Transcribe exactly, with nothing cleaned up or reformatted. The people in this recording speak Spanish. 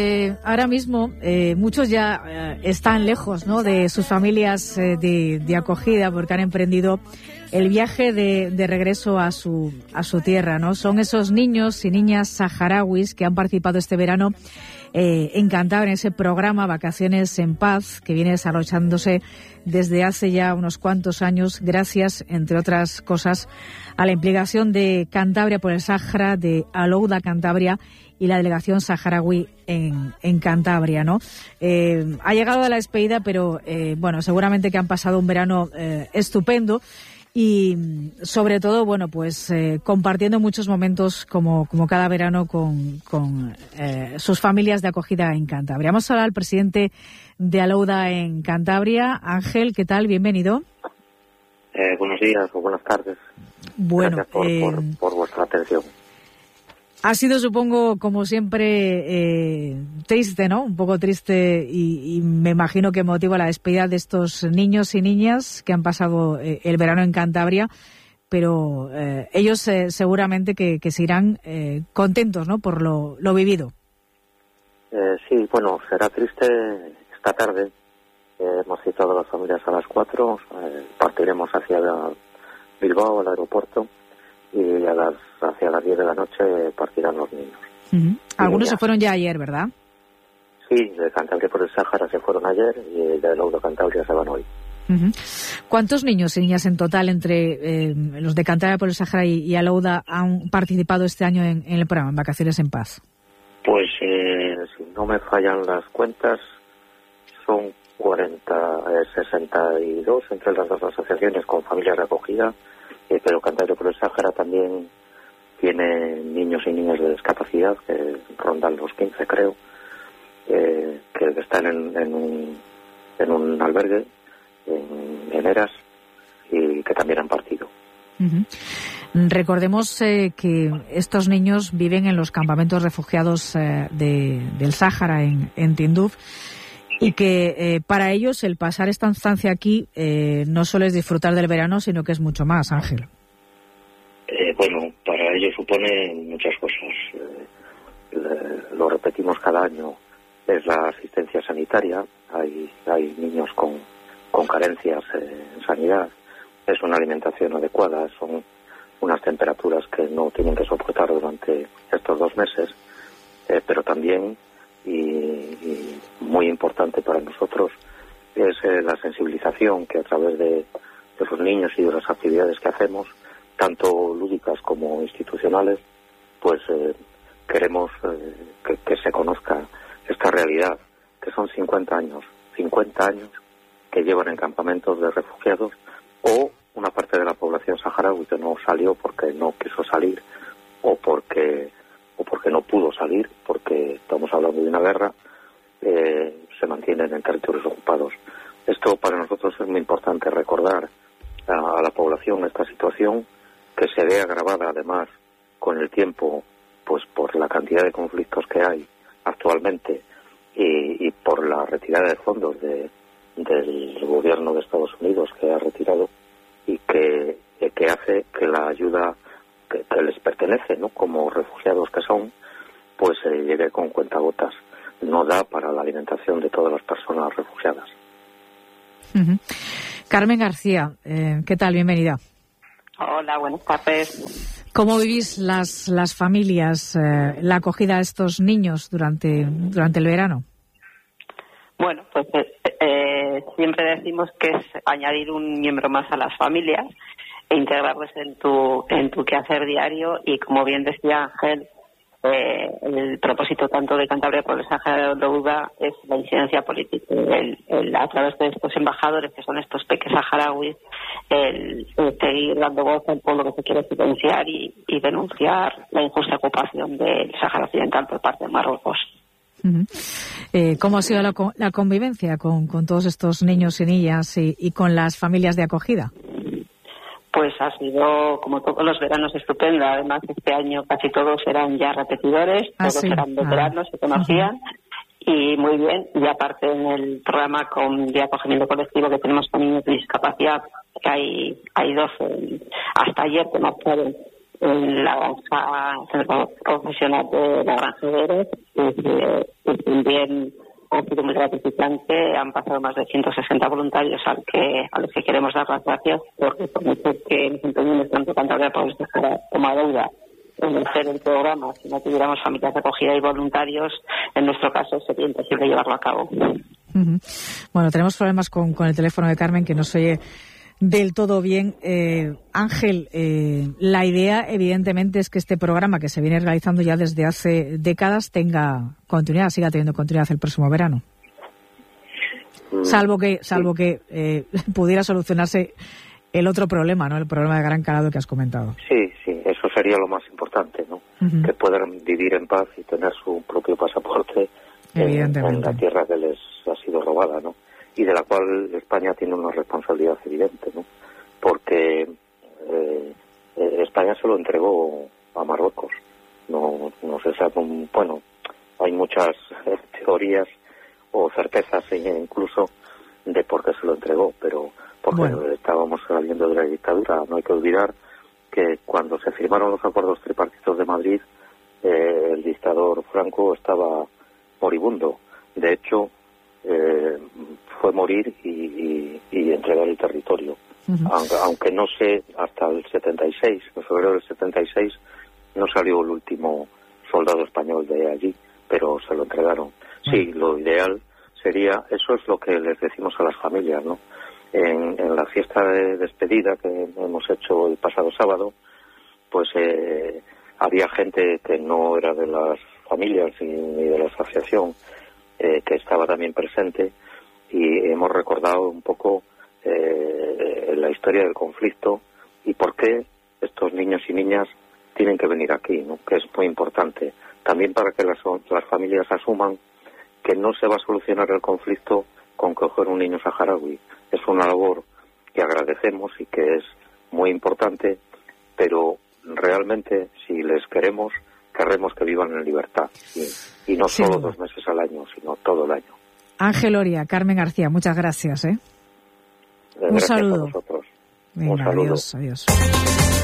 Eh, ahora mismo eh, muchos ya eh, están lejos, ¿no?, de sus familias eh, de, de acogida, porque han emprendido el viaje de, de regreso a su a su tierra, ¿no? Son esos niños y niñas saharauis que han participado este verano eh, en Cantabria, en ese programa Vacaciones en Paz, que viene desarrollándose desde hace ya unos cuantos años, gracias, entre otras cosas, a la implicación de Cantabria por el Sáhara, de Alouda Cantabria y la delegación saharaui en, en Cantabria, ¿no? Eh, ha llegado a la despedida, pero eh, bueno, seguramente que han pasado un verano eh, estupendo y sobre todo, bueno, pues eh, compartiendo muchos momentos como, como cada verano con, con eh, sus familias de acogida en Cantabria. Vamos a hablar al presidente de Alouda en Cantabria. Ángel, ¿qué tal? Bienvenido. Eh, buenos días o buenas tardes. Bueno, gracias por, eh, por, por vuestra atención. Ha sido, supongo, como siempre, eh, triste, ¿no? Un poco triste y, y me imagino que emotiva la despedida de estos niños y niñas que han pasado eh, el verano en Cantabria, pero eh, ellos eh, seguramente que, que se irán eh, contentos, ¿no?, por lo, lo vivido. Eh, sí, bueno, será triste esta tarde. Eh, hemos citado a las familias a las cuatro, eh, partiremos hacia Bilbao, al aeropuerto, y a las hacia las diez de la noche partirán los niños. Uh-huh. Algunos ya. se fueron ya ayer, ¿verdad? Sí, de Cantabria por el Sáhara se fueron ayer y de Alouda Cantabria se van hoy. Uh-huh. ¿Cuántos niños y niñas en total entre eh, los de Cantabria por el Sáhara y, y Alouda han participado este año en, en el programa en Vacaciones en Paz? Pues eh, si no me fallan las cuentas, son cuarenta, eh, sesenta y dos entre las dos asociaciones con familias de acogida, eh, pero Cantabria por el Sáhara también tiene niños y niñas de discapacidad que rondan los quince, creo, eh, que están en, en, un, en un albergue en, en Eras y que también han partido. Uh-huh. Recordemos eh, que estos niños viven en los campamentos refugiados eh, de, del Sáhara en, en Tinduf y que eh, para ellos el pasar esta estancia aquí eh, no solo es disfrutar del verano, sino que es mucho más, Ángel. Eh, bueno, para ellos supone muchas cosas. Eh, le, lo repetimos cada año, es la asistencia sanitaria. Hay, hay niños con, con carencias eh, en sanidad. Es una alimentación adecuada, son unas temperaturas que no tienen que soportar durante estos dos meses, eh, pero también, y, y muy importante para nosotros, es eh, la sensibilización que a través de, de los niños y de las actividades que hacemos, tanto lúdicas como institucionales, pues eh, queremos eh, que, que se conozca esta realidad, que son cincuenta años, cincuenta años que llevan en campamentos de refugiados, o una parte de la población saharaui que no salió porque no quiso salir, o porque o porque no pudo salir, porque estamos hablando de una guerra, eh, se mantienen en territorios ocupados. Esto para nosotros es muy importante, recordar a, a la población esta situación, que se ve agravada además con el tiempo, pues por la cantidad de conflictos que hay actualmente y, y por la retirada de fondos de, del gobierno de Estados Unidos, que ha retirado y que, que hace que la ayuda que, que les pertenece, ¿no?, como refugiados que son, pues eh, llegue con cuentagotas. No da para la alimentación de todas las personas refugiadas. Uh-huh. Carmen García, eh, ¿qué tal? Bienvenida. Hola, buenas tardes. ¿Cómo vivís las las familias eh, la acogida a estos niños durante durante el verano? Bueno, pues eh, eh, siempre decimos que es añadir un miembro más a las familias e integrarlos en tu en tu quehacer diario, y como bien decía Ángel, eh, el propósito tanto de Cantabria por el Sáhara de Alouda es la incidencia política, el, el, a través de estos embajadores que son estos peques saharauis, el, el seguir dando voz al pueblo que se quiere silenciar y, y denunciar la injusta ocupación del Sáhara Occidental por parte de Marruecos. Uh-huh. Eh, ¿Cómo ha sido la, la convivencia con, con todos estos niños y niñas y, y con las familias de acogida? Pues ha sido, como todos los veranos, estupenda. Además, este año casi todos eran ya repetidores, ah, todos sí. eran veteranos, ah. se conocían, uh-huh. y muy bien. Y aparte, en el programa con, de acogimiento colectivo que tenemos con niños de discapacidad, que hay, hay doce, hasta ayer que marcharon en la granja, centro profesional de la granja de Eres, y también ha sido muy gratificante. Han pasado más de ciento sesenta voluntarios al que, a los que queremos dar las gracias, porque por mucho que nos empeñemos tanto Cantabria por dejar como deuda en hacer el programa, si no tuviéramos familias de acogida y voluntarios, en nuestro caso sería imposible llevarlo a cabo. Uh-huh. Bueno, tenemos problemas con, con el teléfono de Carmen, que nos oye del todo bien. Eh, Ángel, eh, la idea evidentemente es que este programa, que se viene realizando ya desde hace décadas, tenga continuidad, siga teniendo continuidad el próximo verano. Mm, salvo que salvo sí. que eh, pudiera solucionarse el otro problema, ¿no? El problema de gran calado que has comentado. Sí, sí, eso sería lo más importante, ¿no? Uh-huh. Que puedan vivir en paz y tener su propio pasaporte en, en la tierra que les ha sido robada, ¿no? Y de la cual España tiene una responsabilidad evidente, ¿no? Porque eh, España se lo entregó a Marruecos. No, no se sabe, bueno, hay muchas teorías o certezas incluso de por qué se lo entregó, pero porque bueno. estábamos saliendo de la dictadura. No hay que olvidar que cuando se firmaron los acuerdos tripartitos de Madrid, eh, el dictador Franco estaba moribundo. De hecho, eh, fue morir y, y, y entregar el territorio. Uh-huh. Aunque, aunque no sé, hasta el setenta y seis, en febrero del setenta y seis, no salió el último soldado español de allí, pero se lo entregaron. Uh-huh. Sí, lo ideal sería, eso es lo que les decimos a las familias, ¿no? En, en la fiesta de despedida que hemos hecho el pasado sábado, pues eh, había gente que no era de las familias ni de la asociación, eh, que estaba también presente, y hemos recordado un poco eh, la historia del conflicto y por qué estos niños y niñas tienen que venir aquí, ¿no? Que es muy importante. También para que las, las familias asuman que no se va a solucionar el conflicto con coger un niño saharaui. Es una labor que agradecemos y que es muy importante, pero realmente si les queremos, querremos que vivan en libertad. Y, y no sí, solo dos meses al año, sino todo el año. Ángel Oria, Carmen García, muchas gracias. ¿eh? Gracias. Un saludo. A vosotros. Venga, un saludo. Adiós, adiós.